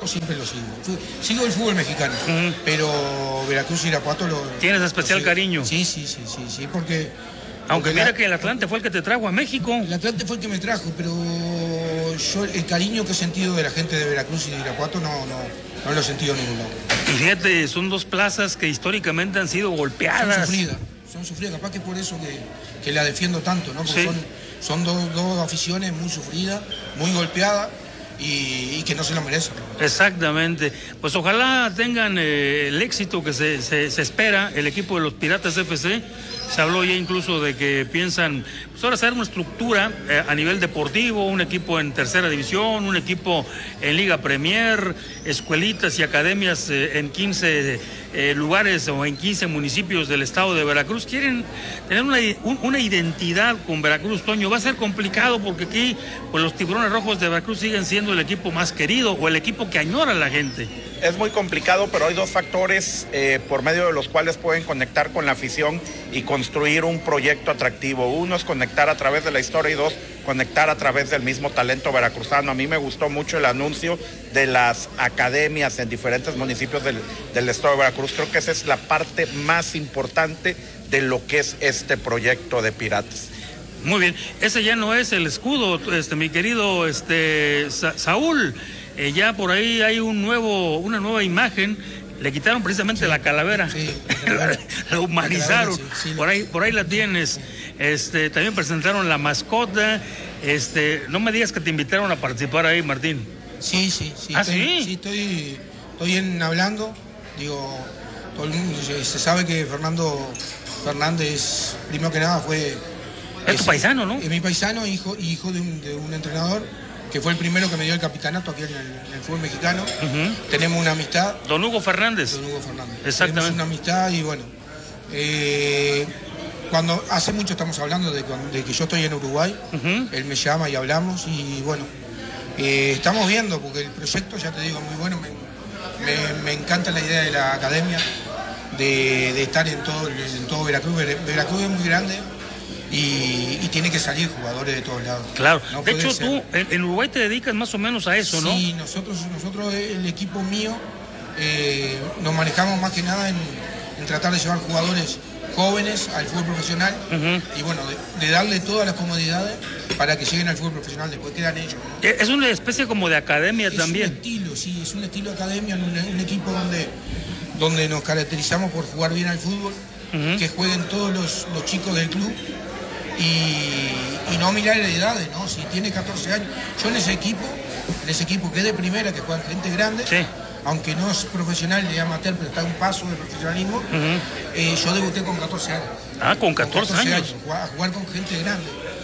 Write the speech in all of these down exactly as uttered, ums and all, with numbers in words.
siempre lo sigo. Sigo el fútbol mexicano, uh-huh. pero Veracruz y Irapuato lo... ¿Tienes especial lo cariño? Sí, sí, sí, sí, sí, porque... Aunque porque mira la, que el Atlante fue el que te trajo a México. El Atlante fue el que me trajo, pero yo el cariño que he sentido de la gente de Veracruz y de Irapuato no, no, no lo he sentido en ningún lado. Y fíjate, son dos plazas que históricamente han sido golpeadas. Son sufridas, son sufridas, capaz que por eso que, que la defiendo tanto, ¿no? Porque sí. son, son dos, dos aficiones muy sufridas, muy golpeadas. Y, y que no se lo merecen. Exactamente. Pues ojalá tengan eh, el éxito que se, se, se espera el equipo de los Piratas F C. Se habló ya incluso de que piensan pues ahora hacer una estructura eh, a nivel deportivo, un equipo en tercera división, un equipo en Liga Premier, escuelitas y academias eh, en quince eh, lugares o en quince municipios del estado de Veracruz. Quieren tener una, un, una identidad con Veracruz, Toño. Va a ser complicado porque aquí pues los Tiburones Rojos de Veracruz siguen siendo el equipo más querido o el equipo que añora a la gente. Es muy complicado, pero hay dos factores eh, por medio de los cuales pueden conectar con la afición y construir un proyecto atractivo. Uno es conectar a través de la historia y dos, conectar a través del mismo talento veracruzano. A mí me gustó mucho el anuncio de las academias en diferentes municipios del, del estado de Veracruz. Creo que esa es la parte más importante de lo que es este proyecto de Piratas. Muy bien, ese ya no es el escudo, este, mi querido este, Sa- Saúl. Eh, ya por ahí hay un nuevo, una nueva imagen. Le quitaron precisamente sí, la calavera, sí, la, calavera. la humanizaron. La calavera, sí, sí, por ahí, por ahí la tienes. Este, también presentaron la mascota. Este, no me digas que te invitaron a participar ahí, Martín. Sí, sí, sí. ¿Ah, estoy, sí? Sí, estoy, estoy en, hablando. Digo, todo el mundo se, se sabe que Fernando Fernández, primero que nada, fue. Es tu paisano, ¿no? Es mi paisano, hijo, hijo de un, de un entrenador que fue el primero que me dio el capitanato aquí en el, en el fútbol mexicano. Uh-huh. Tenemos una amistad. Don Hugo Fernández. Don Hugo Fernández. Exactamente. Tenemos una amistad y bueno, eh, cuando hace mucho estamos hablando de, de que yo estoy en Uruguay, uh-huh. él me llama y hablamos y bueno, eh, estamos viendo porque el proyecto, ya te digo, muy bueno. Me, me, me encanta la idea de la academia, de, de estar en todo, en todo Veracruz. Veracruz es muy grande. Y, y tiene que salir jugadores de todos lados. Claro, no de hecho ser. tú en, en Uruguay te dedicas más o menos a eso, ¿no? Sí, nosotros, nosotros el equipo mío eh, nos manejamos más que nada en, en tratar de llevar jugadores jóvenes al fútbol profesional uh-huh. y bueno, de, de darle todas las comodidades para que lleguen al fútbol profesional, después quedan ellos, ¿no? Es una especie como de academia es también. Es un estilo, sí, es un estilo de academia, un, un equipo donde, donde nos caracterizamos por jugar bien al fútbol, uh-huh. que jueguen todos los, los chicos del club. Y, y no mirar las edades, ¿no? Si tiene catorce años. Yo en ese equipo, en ese equipo que es de primera, que juega gente grande, sí. aunque no es profesional, de amateur, pero está a un paso de profesionalismo, uh-huh. eh, yo debuté con catorce años. Ah, con catorce, con catorce años. años. A jugar con gente grande.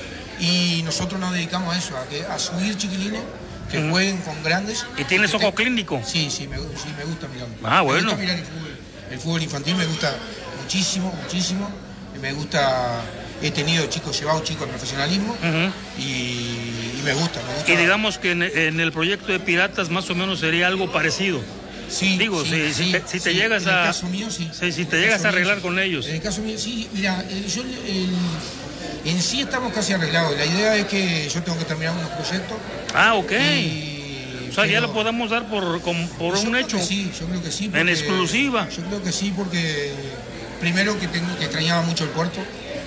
Y nosotros nos dedicamos a eso, a, que, a subir chiquilines que uh-huh. jueguen con grandes. ¿Y tienes ojo te... clínico? Sí, sí me, sí, me gusta mirar. Ah, bueno. Me gusta mirar el fútbol. El fútbol infantil me gusta muchísimo, muchísimo. Me gusta... He tenido chicos, llevado chicos al profesionalismo uh-huh. y, y me gusta, me gusta. Y digamos que en, en el proyecto de Piratas más o menos sería algo parecido. Sí, Digo, sí, si, sí, si te, si te sí, llegas en a... el caso mío, sí. sí si te llegas a arreglar mío, con ellos. En el caso mío, sí. Mira, yo el, en sí estamos casi arreglados. La idea es que yo tengo que terminar unos proyectos. Ah, ok. Y, o sea, pero, ya lo podemos dar por, como, por un hecho. Sí, yo creo que sí. Porque, en exclusiva. Yo creo que sí, porque primero que, tengo, que extrañaba mucho el puerto.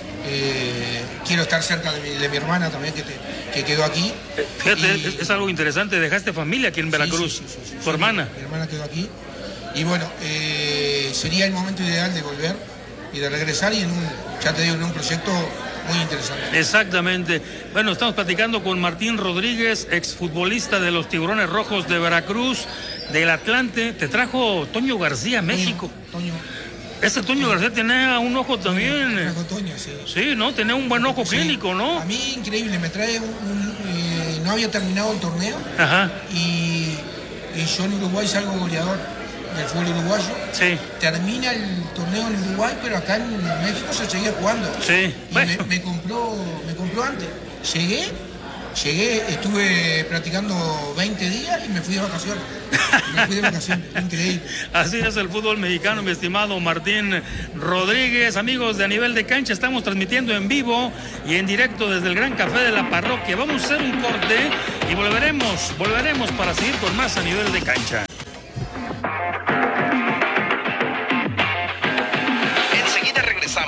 Eh, quiero estar cerca de mi, de mi hermana también que, te, que quedó aquí. Eh, fíjate, y, es, es algo interesante, dejaste familia aquí en Veracruz, sí, sí, sí, sí, tu sí, hermana. Mi, mi hermana quedó aquí y bueno, eh, sería el momento ideal de volver y de regresar y en un, ya te digo, en un proyecto muy interesante. Exactamente. Bueno, estamos platicando con Martín Rodríguez, exfutbolista de los Tiburones Rojos de Veracruz, del Atlante. Te trajo Toño García, México. Toño. Toño. Ese Toño García tenía un ojo también. Me trajo Toño, sí. Sí, ¿no? Tenía un buen ojo sí. clínico, ¿no? A mí, increíble, me trae un... un eh, no había terminado el torneo. Ajá. Y, y yo en Uruguay salgo goleador del fútbol uruguayo. Sí. Termina el torneo en Uruguay, pero acá en México se seguía jugando. Sí. Y bueno. me, me, compró, me compró antes. Llegué, llegué, estuve practicando veinte días y me fui de vacaciones. Me fui de vacaciones, increíble. Así es el fútbol mexicano, mi estimado Martín Rodríguez. Amigos de A Nivel de Cancha, estamos transmitiendo en vivo y en directo desde el Gran Café de la Parroquia. Vamos a hacer un corte y volveremos, volveremos para seguir con más A Nivel de Cancha.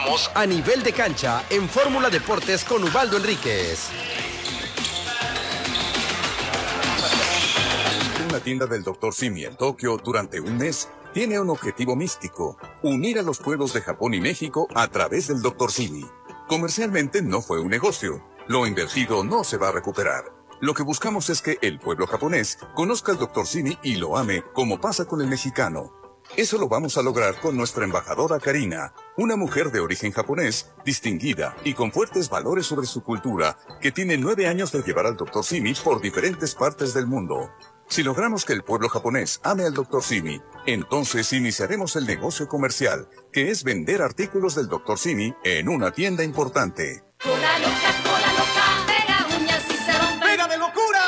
Regresamos a Nivel de Cancha en Fórmula Deportes con Ubaldo Enríquez. Una tienda del doctor Simi en Tokio durante un mes tiene un objetivo místico: unir a los pueblos de Japón y México a través del doctor Simi. Comercialmente no fue un negocio. Lo invertido no se va a recuperar. Lo que buscamos es que el pueblo japonés conozca al doctor Simi y lo ame como pasa con el mexicano. Eso lo vamos a lograr con nuestra embajadora Karina, una mujer de origen japonés, distinguida y con fuertes valores sobre su cultura, que tiene nueve años de llevar al doctor Simi por diferentes partes del mundo. Si logramos que el pueblo japonés ame al doctor Simi, entonces iniciaremos el negocio comercial, que es vender artículos del doctor Simi en una tienda importante. Cola loca, cola loca, pega uñas y se rompe. ¡Pega de locura!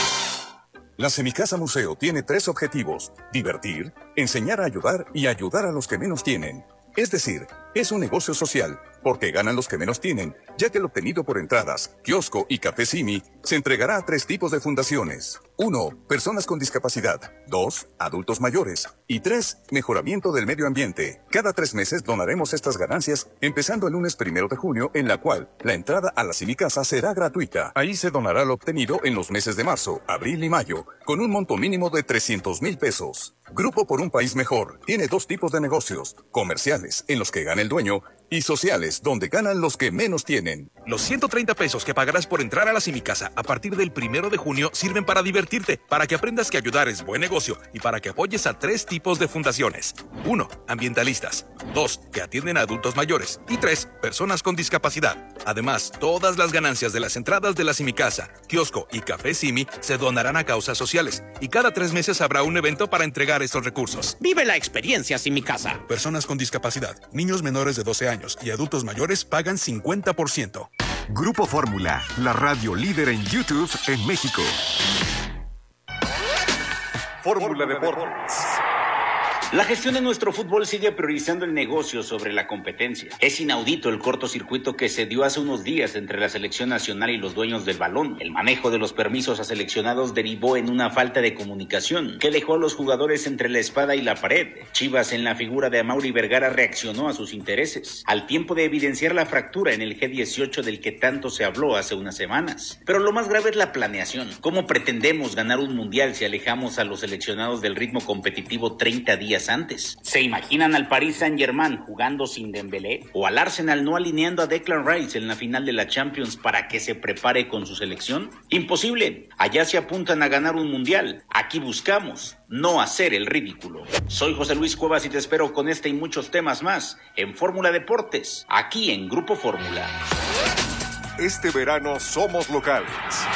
La Semicasa Museo tiene tres objetivos: divertir, enseñar a ayudar y ayudar a los que menos tienen. Es decir, es un negocio social, porque ganan los que menos tienen, ya que el obtenido por entradas, kiosco y café Simi se entregará a tres tipos de fundaciones. Uno, personas con discapacidad. Dos, adultos mayores. Y tres, mejoramiento del medio ambiente. Cada tres meses donaremos estas ganancias, empezando el lunes primero de junio, en la cual la entrada a la Semicasa será gratuita. Ahí se donará lo obtenido en los meses de marzo, abril y mayo, con un monto mínimo de trescientos mil pesos. Grupo por un País Mejor tiene dos tipos de negocios: comerciales, en los que gana el dueño, y sociales, donde ganan los que menos tienen. Los ciento treinta pesos que pagarás por entrar a la Semicasa a partir del primero de junio sirven para divertirte, para que aprendas que ayudar es buen negocio y para que apoyes a tres tipos de fundaciones. Uno, ambientalistas. Dos, que atienden a adultos mayores. Y tres, personas con discapacidad. Además, todas las ganancias de las entradas de la Semicasa, kiosco y café Simi se donarán a causas sociales. Y cada tres meses habrá un evento para entregar estos recursos. Vive la experiencia Semicasa. Personas con discapacidad, niños menores de doce años y adultos mayores pagan cincuenta por ciento. Grupo Fórmula, la radio líder en YouTube en México. Fórmula Deportes. La gestión de nuestro fútbol sigue priorizando el negocio sobre la competencia. Es inaudito el cortocircuito que se dio hace unos días entre la selección nacional y los dueños del balón. El manejo de los permisos a seleccionados derivó en una falta de comunicación que dejó a los jugadores entre la espada y la pared. Chivas, en la figura de Amaury Vergara, reaccionó a sus intereses, al tiempo de evidenciar la fractura en el G dieciocho del que tanto se habló hace unas semanas. Pero lo más grave es la planeación. ¿Cómo pretendemos ganar un mundial si alejamos a los seleccionados del ritmo competitivo treinta días antes? ¿Se imaginan al Paris Saint-Germain jugando sin Dembélé? ¿O al Arsenal no alineando a Declan Rice en la final de la Champions para que se prepare con su selección? Imposible. Allá se apuntan a ganar un mundial. Aquí buscamos no hacer el ridículo. Soy José Luis Cuevas y te espero con este y muchos temas más en Fórmula Deportes, aquí en Grupo Fórmula. Este verano somos locales.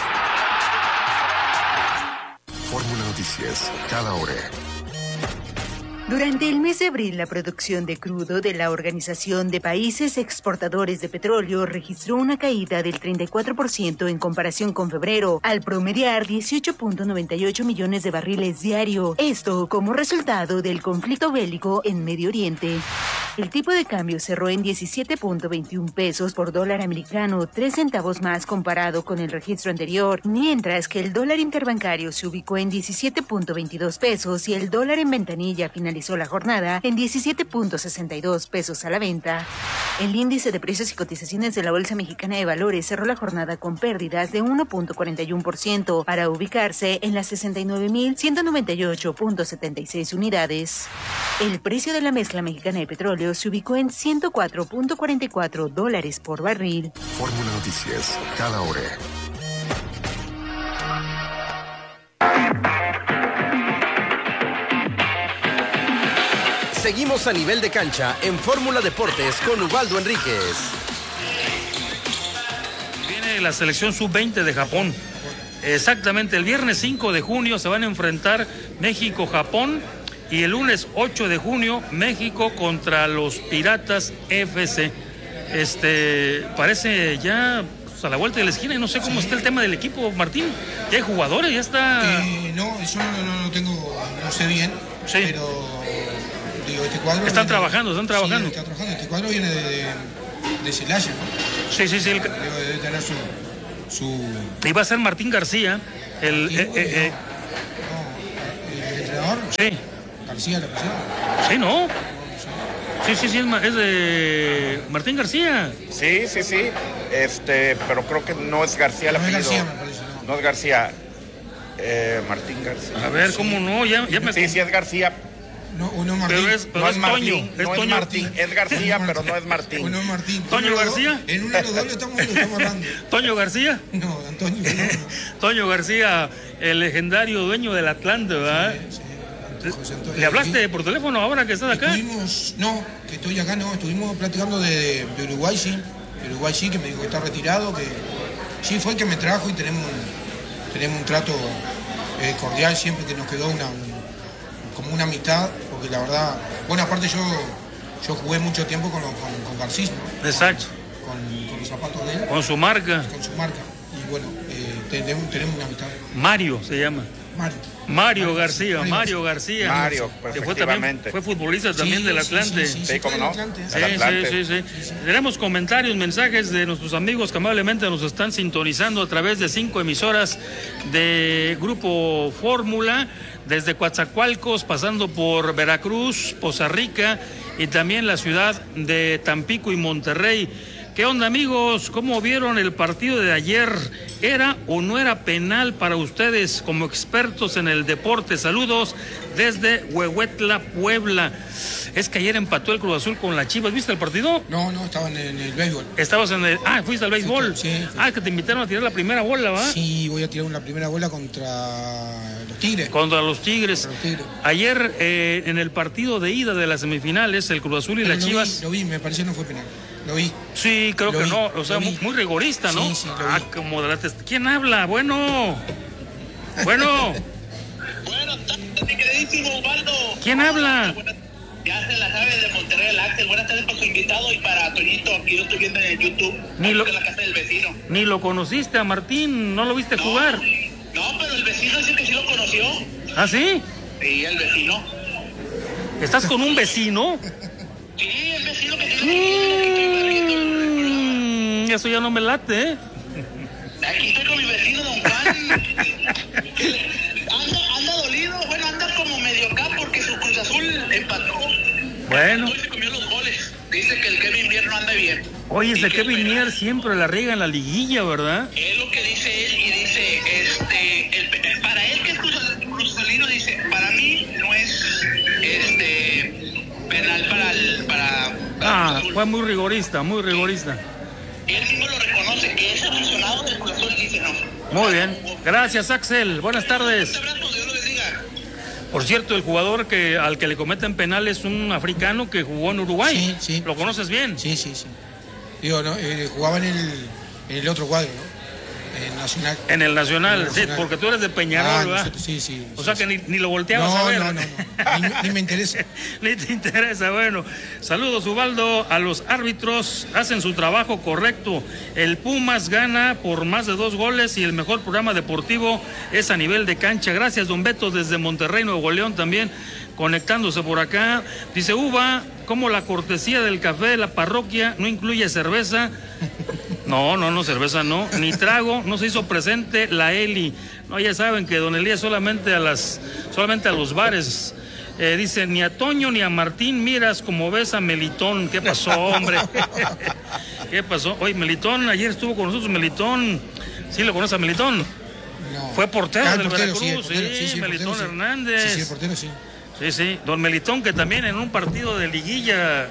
Fórmula Noticias, cada hora. Durante el mes de abril, la producción de crudo de la Organización de Países Exportadores de Petróleo registró una caída del treinta y cuatro por ciento en comparación con febrero, al promediar dieciocho punto noventa y ocho millones de barriles diario. Esto como resultado del conflicto bélico en Medio Oriente. El tipo de cambio cerró en diecisiete punto veintiún pesos por dólar americano, tres centavos más comparado con el registro anterior, mientras que el dólar interbancario se ubicó en diecisiete punto veintidós pesos y el dólar en ventanilla finalizó la jornada en diecisiete punto sesenta y dos pesos a la venta. El índice de precios y cotizaciones de la Bolsa Mexicana de Valores cerró la jornada con pérdidas de uno punto cuarenta y uno por ciento para ubicarse en las sesenta y nueve mil ciento noventa y ocho punto setenta y seis unidades. El precio de la mezcla mexicana de petróleo se ubicó en ciento cuatro punto cuarenta y cuatro dólares por barril. Fórmula Noticias, cada hora. Seguimos a Nivel de Cancha en Fórmula Deportes con Ubaldo Enríquez. Viene la selección sub veinte de Japón. Exactamente, el viernes cinco de junio se van a enfrentar México-Japón y el lunes ocho de junio México contra los Piratas F C. Este, parece ya pues, a la vuelta de la esquina y no sé cómo sí. está el tema del equipo, Martín. Ya hay jugadores, ya está... Eh, no, eso no, no, no tengo, no sé bien, sí. pero... Digo, este cuadro están viene, trabajando, están trabajando. Sí, está trabajando. Este cuadro viene de, de, de Celaya, ¿no? Sí, sí, sí. El... Debe, debe tener su, su... Y va a ser Martín García, el... ¿Sí? Eh, eh, no, ¿el entrenador? Sí. ¿García la presión? Sí, ¿no? no, no sé. Sí, sí, sí, es, es de Martín García. Sí, sí, sí, este, pero creo que no es García el No es apellido. García, me parece, no. No es García, eh, Martín García. A ver, ¿cómo no? Ya, ya me... Sí, sí es García. No, uno es Martín. Pero es, pero No es es Toño. Martín, Es no es Toño. Martín, es García, pero no es Martín. Uno es Martín. ¿Toño Uno de los García? dos- En uno de los dos lo estamos, lo estamos hablando. ¿Toño García? No, Antonio. No, no. Toño García, el legendario dueño del Atlante, ¿verdad? Sí, sí. José Antonio. ¿Le hablaste por teléfono ahora que estás acá? Estuvimos, no, que estoy acá, no, estuvimos platicando de, de Uruguay, sí. De Uruguay, sí, que me dijo que está retirado, que sí, fue el que me trajo y tenemos, un- tenemos un trato eh, cordial siempre que nos quedó una, un- como una amistad, porque la verdad, bueno, aparte yo, yo jugué mucho tiempo con, lo- con, con Garcís, ¿no? Exacto. con, con los zapatos de él, Con su marca. con su marca. Y bueno, eh, tenemos, tenemos una amistad. Mario se llama. Mario. Mario García, Mario. Mario García. Mario, pues, que fue también efectivamente. fue futbolista también Sí, del sí, Atlante. sí, sí, Sí, cómo fue no. del Atlante. Sí, Del Atlante. sí, sí, sí. Tenemos comentarios, mensajes de nuestros amigos que amablemente nos están sintonizando a través de cinco emisoras de Grupo Fórmula, desde Coatzacoalcos, pasando por Veracruz, Poza Rica y también la ciudad de Tampico y Monterrey. ¿Qué onda, amigos? ¿Cómo vieron el partido de ayer? ¿Era o no era penal para ustedes como expertos en el deporte? Saludos desde Huehuetla, Puebla. Es que ayer empató el Cruz Azul con la Chivas. ¿Viste el partido? No, no, estaban en el béisbol. Estabas en el... Ah, fuiste al béisbol. Sí, sí. Ah, que te invitaron a tirar la primera bola, ¿va? Sí, voy a tirar una primera bola contra los Tigres. Contra los Tigres. Contra los Tigres. Ayer, eh, en el partido de ida de las semifinales, el Cruz Azul y Pero las lo Chivas... Vi, lo vi, me pareció no fue penal. Lo vi. Sí, creo Lo que vi, no. O sea, lo muy, vi. muy rigorista, ¿no? Sí, sí, lo ah, vi. como de la test- ¿Quién habla? Bueno. Bueno. Buenas tardes, mi queridísimo Ubaldo. ¿Quién habla? Ya se la sabe de Monterrey, el Axel. Buenas tardes para su invitado y para Toñito, aquí lo estoy viendo en el YouTube. Ni lo- En la casa del vecino. Ni lo conociste a Martín, no lo viste No, jugar. No, pero el vecino dice que sí lo conoció. ¿Ah, sí? Sí, el vecino. ¿Estás con un vecino? Sí, el vecino que tiene. Mm, eso ya no me late, ¿eh? Aquí estoy con mi vecino, don Juan. anda, anda dolido, bueno, anda como medio acá porque su Cruz Azul empató. Bueno. Empató y se comió los goles. Dice que el Kevin Mier no anda bien. Oye, Y ese que Kevin espera- Mier siempre la riega en la liguilla, ¿verdad? Es lo que dice él y dice, este, el, para él que es cruz- cruzalino, dice, para mí no es, este, penal para el, para, para Ah, Cruz Azul. fue muy rigorista, muy rigorista. Él mismo lo reconoce, que es aficionado del Cruz Azul, dice no. Muy bien. Gracias, Axel. Buenas tardes. Un abrazo, Dios lo bendiga. Por cierto, el jugador que al que le cometen penal es un africano que jugó en Uruguay. Sí, sí. ¿Lo conoces bien? Sí, sí, sí. Digo, no, eh, jugaba en el, en el otro cuadro, ¿no? En Nacional. En el Nacional, En el Nacional. sí, porque tú eres de Peñarol, Ah, ¿verdad? nosotros- sí, sí. O sí, sea sí. que ni, ni lo volteabas No, a ver. no, no, no. Ni, ni me interesa. Ni te interesa, bueno. Saludos, Ubaldo, a los árbitros, hacen su trabajo correcto. El Pumas gana por más de dos goles y el mejor programa deportivo es a nivel de cancha. Gracias, don Beto, desde Monterrey, Nuevo León también, conectándose por acá. Dice Uva, como la cortesía del café de la parroquia no incluye cerveza. No, no, no, cerveza no, ni trago, no se hizo presente la Eli. No, ya saben que don Elías solamente a las, solamente a los bares. Eh, dice, ni a Toño ni a Martín miras como ves a Melitón. ¿Qué pasó, hombre? ¿Qué pasó? Oye, Melitón, ayer estuvo con nosotros, Melitón. ¿Sí lo conoces a Melitón? No. Fue portero Ah, el del portero, sí, el Veracruz, sí, portero, sí, sí, el Melitón portero, sí. Hernández. Sí, sí, el portero, sí. Sí, sí, don Melitón que también en un partido de liguilla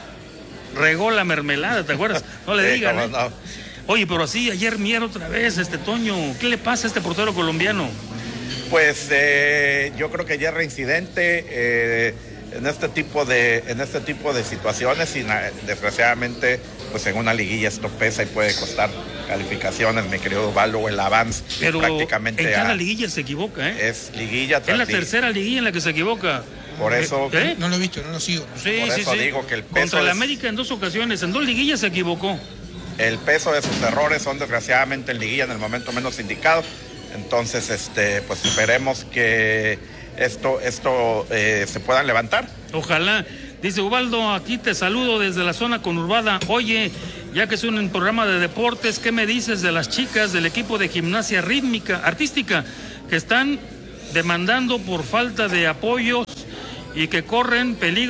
regó la mermelada, ¿te acuerdas? No le Sí, digan, cómo ¿eh? no. Oye, pero así, ayer Mier otra vez, este Toño, ¿qué le pasa a este portero colombiano? Pues eh, yo creo que ya es reincidente eh, en este tipo de en este tipo de situaciones y na- desgraciadamente pues en una liguilla esto pesa y puede costar calificaciones, mi querido Ubaldo, el avance Pero prácticamente en cada a- liguilla se equivoca, ¿eh? es liguilla Es tras la liguilla. tercera liguilla en la que se equivoca. Por eso ¿Eh? No lo he visto, no lo sigo. Sí, por sí, eso sí. digo que el peso Contra el es- América en dos ocasiones, en dos liguillas se equivocó. el peso de sus errores son desgraciadamente en liguilla en el momento menos indicado. Entonces, este, pues esperemos que esto, esto eh, se puedan levantar. Ojalá. Dice Ubaldo, aquí te saludo desde la zona conurbada. Oye, ya que es un programa de deportes, ¿qué me dices de las chicas del equipo de gimnasia rítmica, artística, que están demandando por falta de apoyos y que corren peligro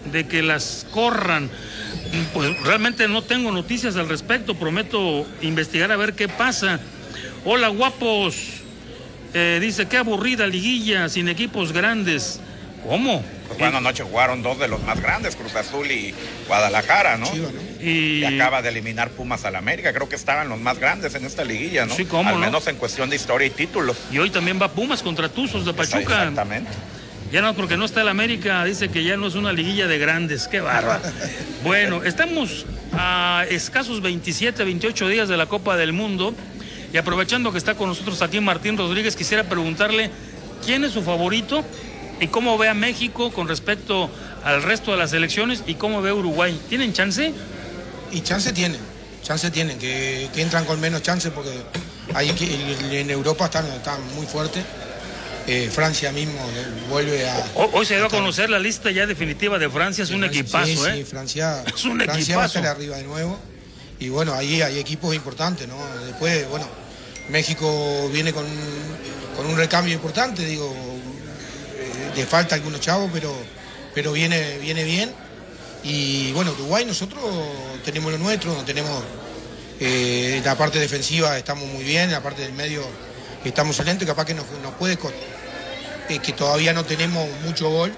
de que las corran. Pues realmente no tengo noticias al respecto, prometo investigar a ver qué pasa. Hola, guapos. Eh, dice, qué aburrida liguilla, sin equipos grandes. ¿Cómo? Pues bueno, anoche jugaron dos de los más grandes, Cruz Azul y Guadalajara, ¿no? Chiva, ¿no? Y... y acaba de eliminar Pumas al América. Creo que estaban los más grandes en esta liguilla, ¿no? Sí, cómo, Al ¿no? menos en cuestión de historia y títulos. Y hoy también va Pumas contra Tuzos de Pachuca. Exactamente. Ya no, porque no está el América, dice que ya no es una liguilla de grandes. ¡Qué bárbaro! Bueno, estamos a escasos veintisiete, veintiocho días de la Copa del Mundo. Y aprovechando que está con nosotros aquí Martín Rodríguez, quisiera preguntarle quién es su favorito y cómo ve a México con respecto al resto de las elecciones y cómo ve a Uruguay. ¿Tienen chance? Y chance tienen, chance tienen, que, que entran con menos chance porque ahí en Europa están, están muy fuertes. Eh, Francia mismo vuelve a... Hoy, hoy se dio a conocer la lista ya definitiva de Francia, es un Francia, equipazo, sí, ¿eh? Sí, Francia, es un Francia equipazo. va a estar arriba de nuevo. Y bueno, ahí hay equipos importantes, ¿no? Después, bueno, México viene con, con un recambio importante, digo, eh, le falta algunos chavos, pero, pero viene, viene bien. Y bueno, Uruguay nosotros tenemos lo nuestro, tenemos eh, la parte defensiva estamos muy bien, la parte del medio estamos excelentes, capaz que nos, nos puede costar, eh, que todavía no tenemos mucho gol,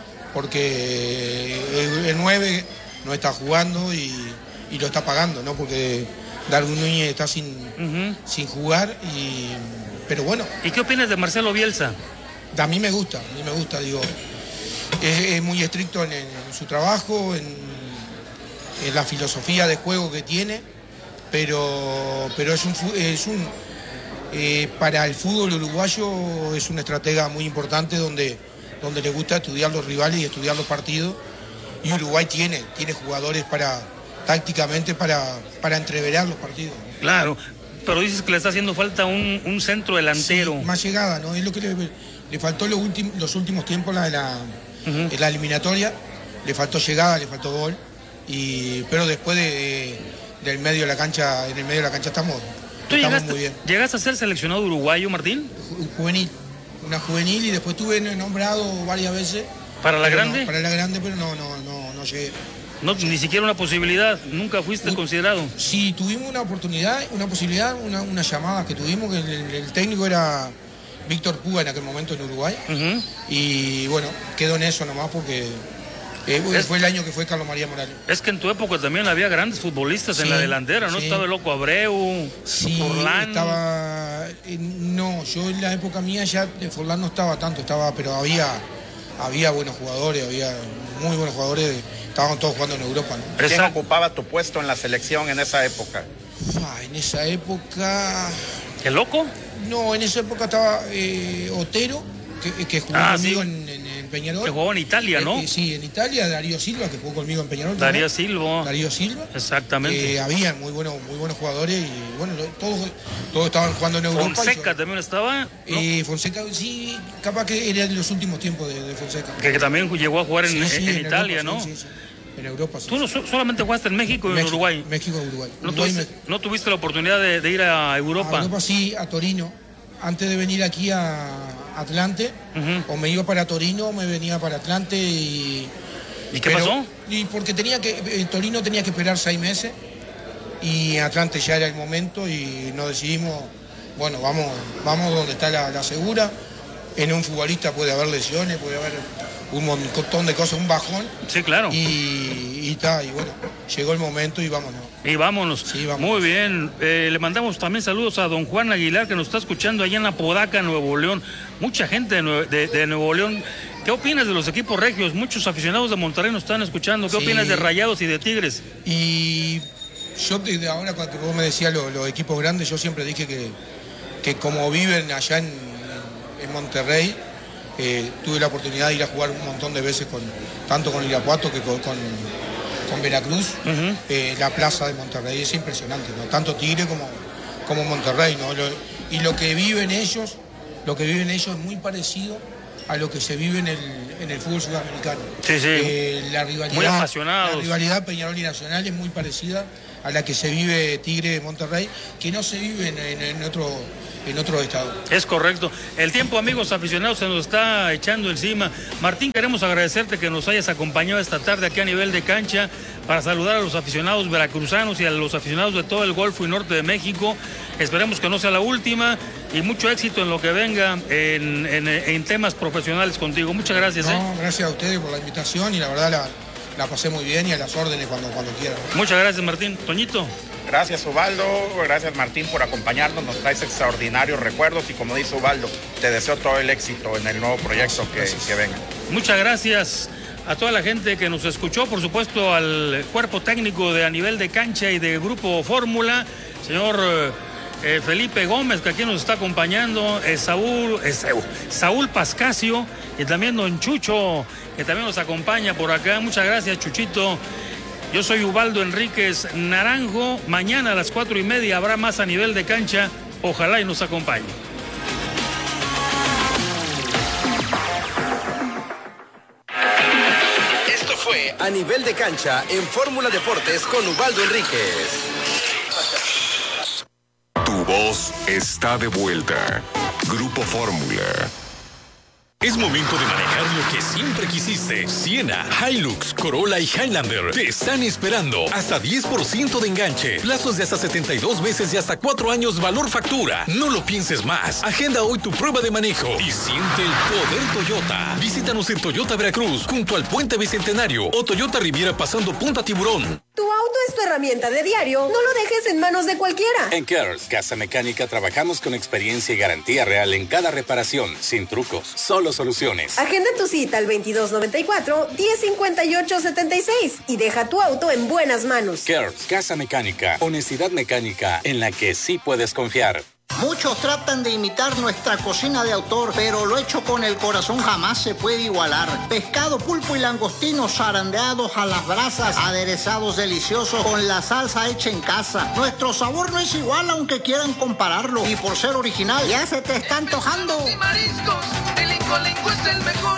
porque el, el nueve no está jugando y, y lo está pagando, ¿no? Porque Darwin Núñez está sin, uh-huh. sin jugar, y, pero bueno. ¿Y qué opinas de Marcelo Bielsa? A mí me gusta, a mí me gusta, digo, es, es muy estricto en, en su trabajo, en, en la filosofía de juego que tiene, pero, pero es un, es un eh, para el fútbol uruguayo es un estratega muy importante donde, donde le gusta estudiar los rivales y estudiar los partidos, y Uruguay tiene, tiene jugadores para tácticamente para, para entreverar los partidos. Claro, pero dices que le está haciendo falta un, un centro delantero. Sí, más llegada, ¿no? Es lo que le, le faltó los últimos, los últimos tiempos la, la, uh-huh. en la eliminatoria, le faltó llegada, le faltó gol, y, pero después de, de, del medio de la cancha, en el medio de la cancha estamos, ¿Tú estamos llegaste, muy bien. ¿Llegaste a ser seleccionado uruguayo, Martín? Juvenil, una juvenil, y después estuve nombrado varias veces. ¿Para la grande? No, para la grande, pero no, no, no, no llegué. No, ni siquiera una posibilidad, nunca fuiste uh, considerado. Sí, tuvimos una oportunidad, una posibilidad, una, una llamada que tuvimos, que el, el técnico era Víctor Puga en aquel momento en Uruguay, uh-huh. y bueno, quedó en eso nomás porque eh, es, fue el año que fue Carlos María Morales. Es que en tu época también había grandes futbolistas sí, en la delantera, ¿no? Sí. Estaba el Loco Abreu, sí, Forlán. Estaba, eh, no, yo en la época mía ya de Forlán no estaba tanto, estaba, pero había, había buenos jugadores, había muy buenos jugadores. Estaban todos jugando en Europa, ¿no? ¿Quién Exacto. ocupaba tu puesto en la selección en esa época? Ah, en esa época... ¿El Loco? No, en esa época estaba eh, Otero, que, que jugó ah, conmigo sí. en, en, en Peñarol. Que jugó en Italia, ¿no? Eh, sí, en Italia, Darío Silva, que jugó conmigo en Peñarol. Darío Silva. Darío Silva. Exactamente. Eh, había muy buenos, muy buenos jugadores y bueno, todos, todos estaban jugando en Europa. Fonseca yo, también estaba, ¿no? Eh, Fonseca, sí, capaz que era de los últimos tiempos de, de Fonseca. Que, que también llegó a jugar en, sí, sí, en, en, en Italia, Europa, ¿no? Sí, sí, sí. En Europa. Sí. ¿Tú no, solamente jugaste en México y en México, Uruguay? México y Uruguay. ¿No, Uruguay tuviste, me... ¿No tuviste la oportunidad de, de ir a Europa? A Europa sí, a Torino. Antes de venir aquí a Atlante, uh-huh. o me iba para Torino o me venía para Atlante. ¿Y, ¿Y qué pero, pasó? Y porque tenía que, en Torino tenía que esperar seis meses y Atlante ya era el momento y nos decidimos, bueno, vamos, vamos donde está la, la segura. En un futbolista puede haber lesiones, puede haber un montón de cosas, un bajón. Sí, claro. Y, y, ta, y bueno, llegó el momento y vámonos. Y vámonos. Sí, vámonos. Muy bien. Eh, le mandamos también saludos a don Juan Aguilar, que nos está escuchando allá en Apodaca, Nuevo León. Mucha gente de, Nue de, de Nuevo León. ¿Qué opinas de los equipos regios? Muchos aficionados de Monterrey nos están escuchando. ¿Qué sí. opinas de Rayados y de Tigres? Y yo desde ahora, cuando vos me decías los, los equipos grandes, yo siempre dije que, que como viven allá en, en Monterrey, eh, tuve la oportunidad de ir a jugar un montón de veces, con tanto con Irapuato que con, con, con Veracruz. Uh-huh. eh, la plaza de Monterrey es impresionante, ¿no? Tanto Tigre como, como Monterrey, ¿no? Lo, y lo que viven ellos, lo que viven ellos es muy parecido a lo que se vive en el, en el fútbol sudamericano. Sí, sí. Eh, la rivalidad, muy apasionados. La rivalidad Peñarol y Nacional es muy parecida a la que se vive Tigre de Monterrey, que no se vive en, en, en otro en otros estados. Es correcto. El tiempo, amigos aficionados, se nos está echando encima. Martín, queremos agradecerte que nos hayas acompañado esta tarde aquí a nivel de cancha para saludar a los aficionados veracruzanos y a los aficionados de todo el Golfo y Norte de México. Esperemos que no sea la última y mucho éxito en lo que venga en, en, en temas profesionales contigo. Muchas gracias. No, ¿eh? Gracias a ustedes por la invitación y la verdad la, la pasé muy bien y a las órdenes cuando, cuando quieran. Muchas gracias, Martín. Toñito. Gracias, Ubaldo. Gracias, Martín, por acompañarnos. Nos traes extraordinarios recuerdos y, como dice Ubaldo, te deseo todo el éxito en el nuevo proyecto que, que venga. Muchas gracias a toda la gente que nos escuchó, por supuesto al cuerpo técnico de A Nivel de Cancha y de Grupo Fórmula, señor eh, Felipe Gómez, que aquí nos está acompañando, eh, Saúl, eh, Saúl Pascasio y también don Chucho, que también nos acompaña por acá. Muchas gracias, Chuchito. Yo soy Ubaldo Enríquez Naranjo. Mañana a las cuatro y media habrá más A Nivel de Cancha. Ojalá y nos acompañe. Esto fue A Nivel de Cancha en Fórmula Deportes con Ubaldo Enríquez. Tu voz está de vuelta. Grupo Fórmula. Es momento de manejar lo que siempre quisiste. Siena, Hilux, Corolla y Highlander te están esperando. Hasta diez por ciento de enganche. Plazos de hasta setenta y dos meses y hasta cuatro años valor factura. No lo pienses más. Agenda hoy tu prueba de manejo y siente el poder Toyota. Visítanos en Toyota Veracruz, junto al Puente Bicentenario o Toyota Riviera pasando Punta Tiburón. Tu auto es tu herramienta de diario. No lo dejes en manos de cualquiera. En Kers Casa Mecánica trabajamos con experiencia y garantía real en cada reparación, sin trucos, solo soluciones. Agenda tu cita al veintidós noventa y cuatro, diez cincuenta y ocho setenta y seis y deja tu auto en buenas manos. Kers Casa Mecánica, honestidad mecánica en la que sí puedes confiar. Muchos tratan de imitar nuestra cocina de autor, pero lo hecho con el corazón jamás se puede igualar. Pescado, pulpo y langostinos zarandeados a las brasas, aderezados deliciosos con la salsa hecha en casa. Nuestro sabor no es igual aunque quieran compararlo. Y por ser original, ya se te está antojando. Y mariscos, el Incolinco es el mejor.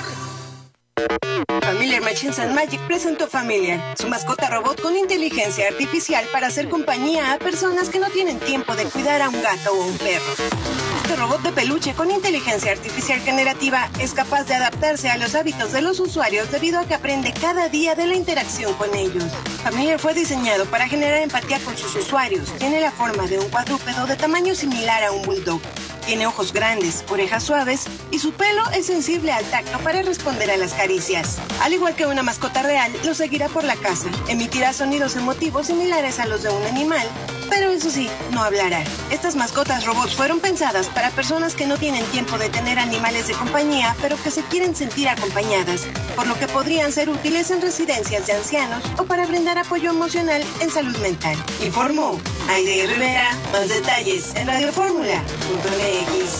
Familiar Machines and Magic presentó Familiar, su mascota robot con inteligencia artificial para hacer compañía a personas que no tienen tiempo de cuidar a un gato o un perro. Este robot de peluche con inteligencia artificial generativa es capaz de adaptarse a los hábitos de los usuarios debido a que aprende cada día de la interacción con ellos. Familiar fue diseñado para generar empatía con sus usuarios. Tiene la forma de un cuadrúpedo de tamaño similar a un bulldog. Tiene ojos grandes, orejas suaves y su pelo es sensible al tacto para responder a las caricias. Al igual que una mascota real, lo seguirá por la casa. Emitirá sonidos emotivos similares a los de un animal, pero eso sí, no hablará. Estas mascotas robots fueron pensadas para personas que no tienen tiempo de tener animales de compañía, pero que se quieren sentir acompañadas, por lo que podrían ser útiles en residencias de ancianos o para brindar apoyo emocional en salud mental. Informó Aide Rivera. Más detalles en radio fórmula punto m x.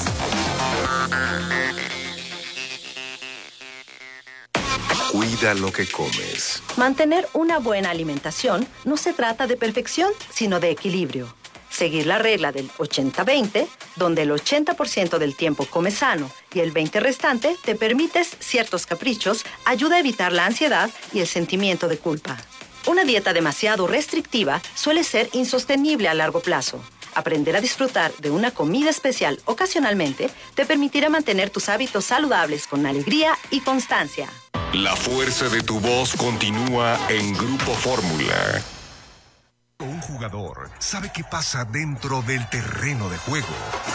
Cuida lo que comes. Mantener una buena alimentación no se trata de perfección, sino de equilibrio. Seguir la regla del ochenta veinte, donde el ochenta por ciento del tiempo comes sano y el veinte por ciento restante te permites ciertos caprichos, ayuda a evitar la ansiedad y el sentimiento de culpa. Una dieta demasiado restrictiva suele ser insostenible a largo plazo. Aprender a disfrutar de una comida especial ocasionalmente te permitirá mantener tus hábitos saludables con alegría y constancia. La fuerza de tu voz continúa en Grupo Fórmula. Un jugador sabe qué pasa dentro del terreno de juego.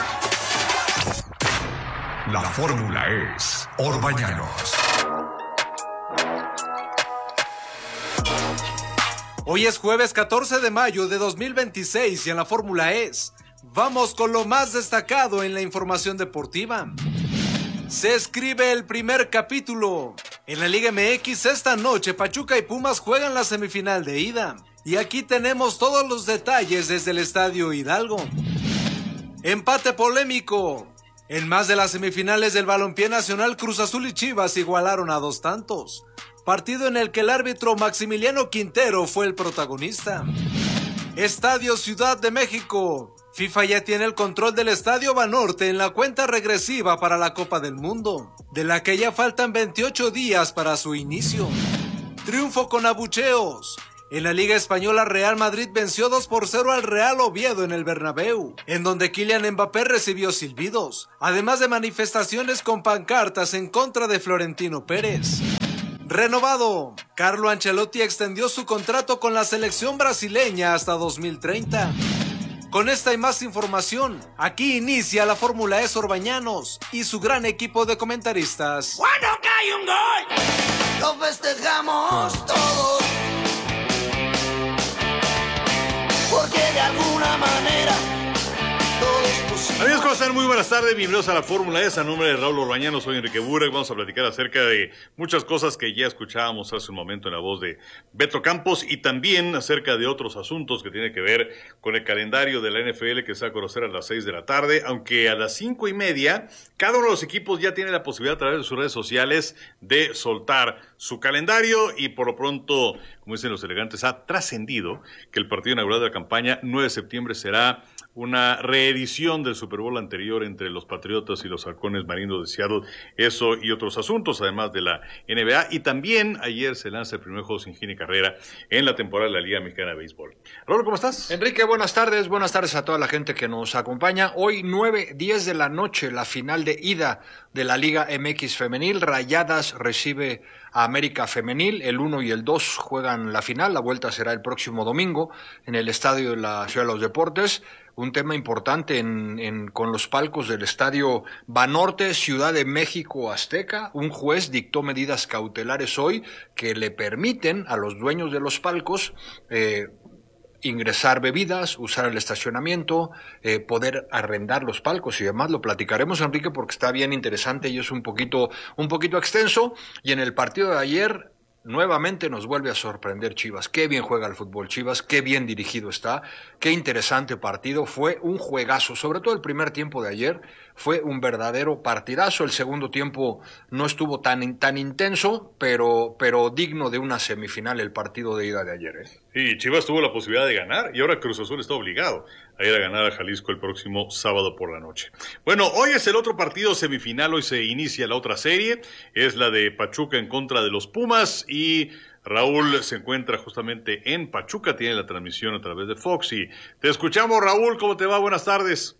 La fórmula es Orbañanos. Hoy es jueves catorce de mayo de dos mil veintiséis y en la Fórmula es. Vamos con lo más destacado en la información deportiva. Se escribe el primer capítulo. En la Liga M X esta noche Pachuca y Pumas juegan la semifinal de ida. Y aquí tenemos todos los detalles desde el Estadio Hidalgo. Empate polémico. En más de las semifinales del balompié nacional, Cruz Azul y Chivas igualaron a dos tantos. Partido en el que el árbitro Maximiliano Quintero fue el protagonista. Estadio Ciudad de México. FIFA ya tiene el control del Estadio Banorte en la cuenta regresiva para la Copa del Mundo, de la que ya faltan veintiocho días para su inicio. Triunfo con abucheos. En la Liga Española, Real Madrid venció dos por cero al Real Oviedo en el Bernabéu, en donde Kylian Mbappé recibió silbidos, además de manifestaciones con pancartas en contra de Florentino Pérez. Renovado, Carlo Ancelotti extendió su contrato con la selección brasileña hasta dos mil treinta. Con esta y más información, aquí inicia la Fórmula E Sorbañanos y su gran equipo de comentaristas. Cuando cae un gol, lo festejamos todos. Porque de alguna manera todo es posible. Amigos, ¿cómo están? Muy buenas tardes, bienvenidos a la Fórmula E. A nombre de Raúl Orbañano, soy Enrique Burek. Vamos a platicar acerca de muchas cosas que ya escuchábamos hace un momento en la voz de Beto Campos y también acerca de otros asuntos que tienen que ver con el calendario de la N F L que se va a conocer a las seis de la tarde, aunque a las cinco y media cada uno de los equipos ya tiene la posibilidad a través de sus redes sociales de soltar su calendario y por lo pronto, como dicen los elegantes, ha trascendido que el partido inaugural de la campaña nueve de septiembre será una reedición del Super Bowl anterior entre los Patriotas y los Halcones Marinos de Seattle, eso y otros asuntos, además de la N B A, y también ayer se lanza el primer juego sin hit ni carrera en la temporada de la Liga Mexicana de Béisbol. Raúl, ¿cómo estás? Enrique, buenas tardes, buenas tardes a toda la gente que nos acompaña. Hoy nueve, diez de la noche, la final de ida de la Liga M X Femenil. Rayadas recibe a América Femenil, el uno y el dos juegan la final, la vuelta será el próximo domingo en el estadio de la Ciudad de los Deportes. Un tema importante en, en, con los palcos del estadio Banorte, Ciudad de México Azteca. Un juez dictó medidas cautelares hoy que le permiten a los dueños de los palcos eh, ingresar bebidas, usar el estacionamiento, eh, poder arrendar los palcos y demás. Lo platicaremos, Enrique, porque está bien interesante y es un poquito, un poquito extenso. Y en el partido de ayer nuevamente nos vuelve a sorprender Chivas. Qué bien juega el fútbol Chivas, qué bien dirigido está, qué interesante partido. Fue un juegazo, sobre todo el primer tiempo de ayer fue un verdadero partidazo. El segundo tiempo no estuvo tan, tan intenso, pero, pero digno de una semifinal el partido de ida de ayer, ¿eh? Sí, Chivas tuvo la posibilidad de ganar y ahora Cruz Azul está obligado a ir a ganar a Jalisco el próximo sábado por la noche. Bueno, hoy es el otro partido semifinal, hoy se inicia la otra serie, es la de Pachuca en contra de los Pumas y Raúl se encuentra justamente en Pachuca, tiene la transmisión a través de Fox y te escuchamos, Raúl, ¿cómo te va? Buenas tardes.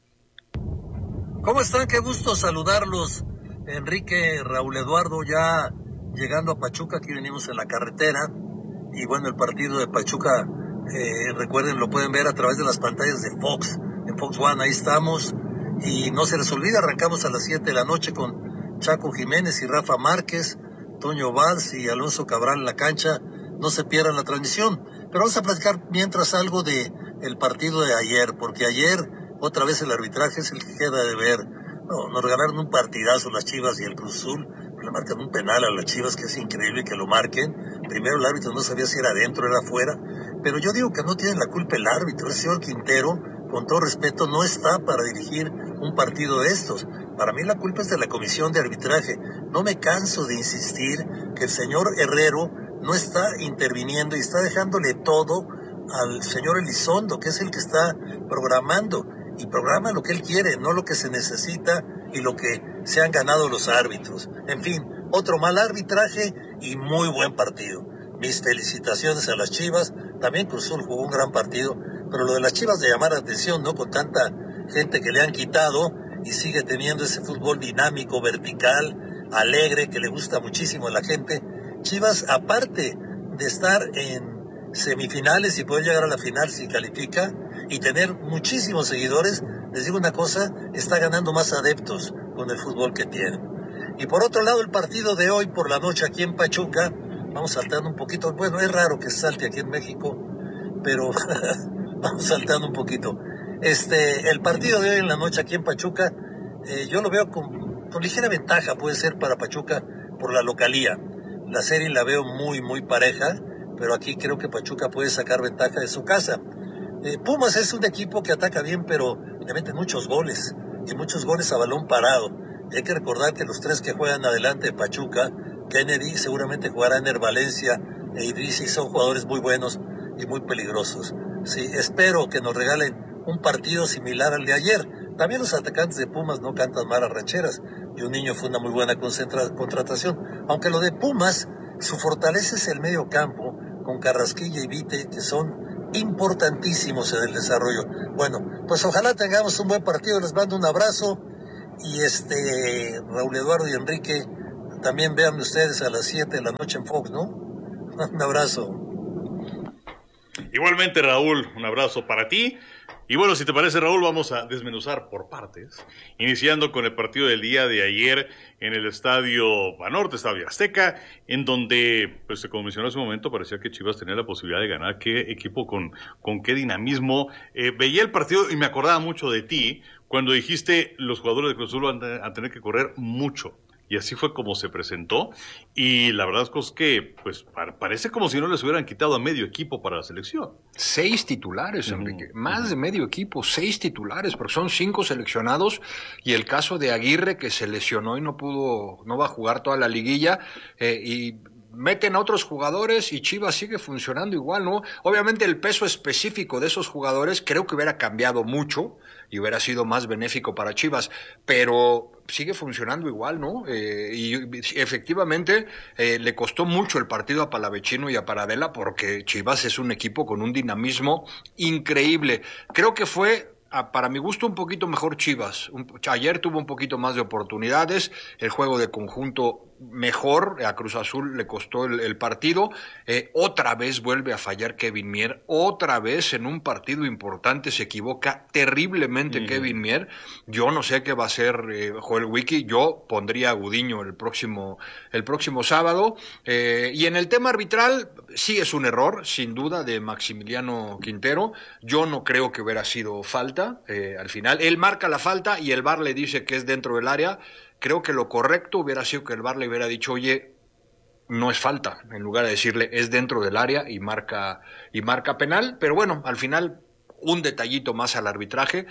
¿Cómo están? Qué gusto saludarlos, Enrique, Raúl Eduardo, ya llegando a Pachuca, aquí venimos en la carretera. Y bueno, el partido de Pachuca, eh, recuerden, lo pueden ver a través de las pantallas de Fox, en Fox One, ahí estamos. Y no se les olvide, arrancamos a las siete de la noche con Chaco Jiménez y Rafa Márquez, Toño Valls y Alonso Cabral en la cancha. No se pierdan la transmisión. Pero vamos a platicar mientras algo de el partido de ayer, porque ayer otra vez el arbitraje es el que queda de ver. No, nos regalaron un partidazo las Chivas y el Cruz Azul. Le marcan un penal a las Chivas que es increíble que lo marquen. Primero el árbitro no sabía si era adentro o era afuera, pero yo digo que no tiene la culpa el árbitro. El señor Quintero, con todo respeto, no está para dirigir un partido de estos. Para mí la culpa es de la comisión de arbitraje. No me canso de insistir que el señor Herrero no está interviniendo y está dejándole todo al señor Elizondo, que es el que está programando, y programa lo que él quiere, no lo que se necesita y lo que se han ganado los árbitros. En fin, otro mal arbitraje y muy buen partido. Mis felicitaciones a las Chivas. También Cruz Azul jugó un gran partido, pero lo de las Chivas de llamar la atención, ¿no? Con tanta gente que le han quitado y sigue teniendo ese fútbol dinámico, vertical, alegre, que le gusta muchísimo a la gente. Chivas, aparte de estar en semifinales y poder llegar a la final si califica y tener muchísimos seguidores, les digo una cosa, está ganando más adeptos con el fútbol que tiene. Y por otro lado, el partido de hoy por la noche aquí en Pachuca, vamos saltando un poquito, bueno, es raro que salte aquí en México, pero vamos saltando un poquito. Este, el partido de hoy en la noche aquí en Pachuca, eh, yo lo veo con, con ligera ventaja, puede ser para Pachuca por la localía. La serie la veo muy, muy pareja, pero aquí creo que Pachuca puede sacar ventaja de su casa. Eh, Pumas es un equipo que ataca bien, pero le meten muchos goles, y muchos goles a balón parado. Y hay que recordar que los tres que juegan adelante de Pachuca, Kennedy seguramente jugará en el Valencia, e Idrissi, son jugadores muy buenos y muy peligrosos. Sí, espero que nos regalen un partido similar al de ayer. También los atacantes de Pumas no cantan malas rancheras, y un niño fue una muy buena concentra- contratación. Aunque lo de Pumas, su fortaleza es el medio campo, con Carrasquilla y Vite, que son importantísimos en el desarrollo. Bueno, pues ojalá tengamos un buen partido, les mando un abrazo, y este, Raúl Eduardo y Enrique, también véanme ustedes a las siete de la noche en Fox, ¿no? Un abrazo. Igualmente, Raúl, un abrazo para ti. Y bueno, si te parece, Raúl, vamos a desmenuzar por partes, iniciando con el partido del día de ayer en el Estadio Banorte, Estadio Azteca, en donde, pues como mencionó hace un momento, parecía que Chivas tenía la posibilidad de ganar. Qué equipo con, con qué dinamismo. Eh, veía el partido y me acordaba mucho de ti cuando dijiste los jugadores de Cruz Azul van a tener que correr mucho. Y así fue como se presentó, y la verdad es que pues parece como si no les hubieran quitado a medio equipo para la selección. Seis titulares, Enrique, uh-huh. más uh-huh. de medio equipo, seis titulares, porque son cinco seleccionados, y el caso de Aguirre, que se lesionó y no pudo, no va a jugar toda la liguilla, eh, y meten a otros jugadores y Chivas sigue funcionando igual, ¿no? Obviamente el peso específico de esos jugadores creo que hubiera cambiado mucho y hubiera sido más benéfico para Chivas, pero sigue funcionando igual, ¿no? Eh, y efectivamente eh, le costó mucho el partido a Palavecino y a Paradela, porque Chivas es un equipo con un dinamismo increíble. Creo que fue, para mi gusto, un poquito mejor Chivas. Un, ayer tuvo un poquito más de oportunidades, el juego de conjunto mejor, a Cruz Azul le costó el, el partido, eh, otra vez vuelve a fallar Kevin Mier, otra vez en un partido importante se equivoca terriblemente mm. Kevin Mier. Yo no sé qué va a hacer eh, Joel Wiki, yo pondría a Gudiño el próximo, el próximo sábado, eh, y en el tema arbitral sí es un error, sin duda, de Maximiliano Quintero. Yo no creo que hubiera sido falta, eh, al final él marca la falta y el V A R le dice que es dentro del área. Creo que lo correcto hubiera sido que el V A R le hubiera dicho, oye, no es falta, en lugar de decirle es dentro del área y marca, y marca penal. Pero bueno, al final un detallito más al arbitraje,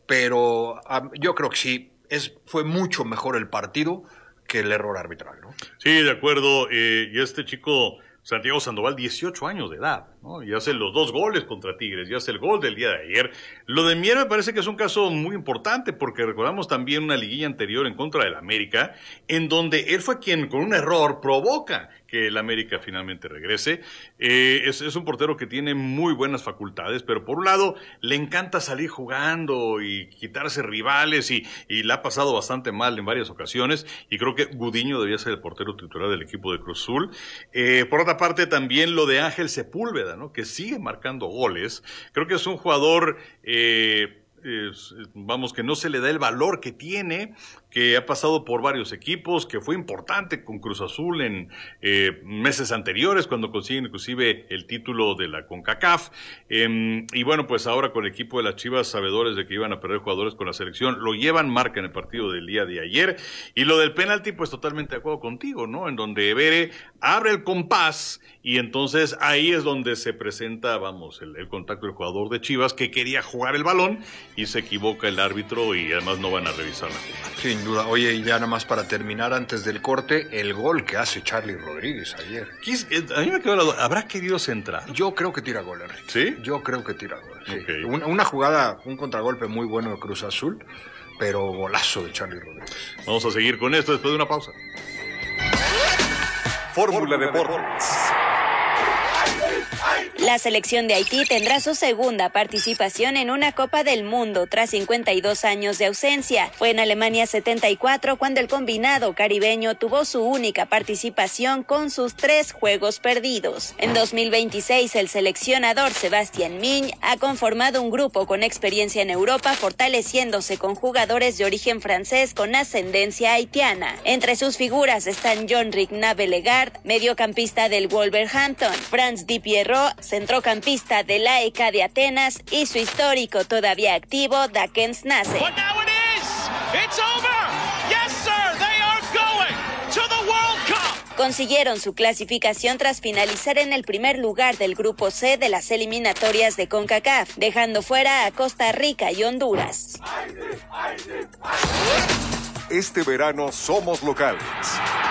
pero um, yo creo que sí, es, fue mucho mejor el partido que el error arbitral, ¿no? Sí, de acuerdo, eh, y este chico Santiago Sandoval, dieciocho años de edad, ¿no? Y hace los dos goles contra Tigres, y hace el gol del día de ayer. Lo de Mier me parece que es un caso muy importante, porque recordamos también una liguilla anterior en contra del América, en donde él fue quien con un error provoca que el América finalmente regrese. Eh, es, es un portero que tiene muy buenas facultades, pero por un lado le encanta salir jugando y quitarse rivales, y, y la ha pasado bastante mal en varias ocasiones, y creo que Gudiño debía ser el portero titular del equipo de Cruz Azul. Eh, por otra parte, también lo de Ángel Sepúlveda, ¿no? Que sigue marcando goles. Creo que es un jugador, eh, es, vamos, que no se le da el valor que tiene, que ha pasado por varios equipos, que fue importante con Cruz Azul en eh, meses anteriores, cuando consiguen inclusive el título de la CONCACAF. Eh, y bueno, pues ahora con el equipo de las Chivas, sabedores de que iban a perder jugadores con la selección, lo llevan, marca en el partido del día de ayer. Y lo del penalti, pues totalmente de acuerdo contigo, ¿no? En donde Evere abre el compás, y entonces ahí es donde se presenta, vamos, el, el contacto del jugador de Chivas, que quería jugar el balón, y se equivoca el árbitro, y además no van a revisar la jugada. Sin duda. Oye, y ya nada más para terminar, antes del corte, el gol que hace Charlie Rodríguez ayer. A mí me quedó la duda, ¿habrá querido centrar? Yo creo que tira gol, Enrique. ¿Sí? Yo creo que tira gol, sí. Okay. Una, una jugada, un contragolpe muy bueno de Cruz Azul, pero golazo de Charlie Rodríguez. Vamos a seguir con esto después de una pausa. Fórmula Deportes. La selección de Haití tendrá su segunda participación en una Copa del Mundo tras cincuenta y dos años de ausencia. Fue en Alemania setenta y cuatro cuando el combinado caribeño tuvo su única participación con sus tres juegos perdidos. En dos mil veintiséis, el seleccionador Sebastián Migne ha conformado un grupo con experiencia en Europa, fortaleciéndose con jugadores de origen francés con ascendencia haitiana. Entre sus figuras están Jean-Ric Navelegard, mediocampista del Wolverhampton, Franz Di Pierrot, centrocampista del A E K de Atenas, y su histórico todavía activo Dakens Nase. Consiguieron su clasificación tras finalizar en el primer lugar del grupo C de las eliminatorias de CONCACAF, dejando fuera a Costa Rica y Honduras. Este verano somos locales.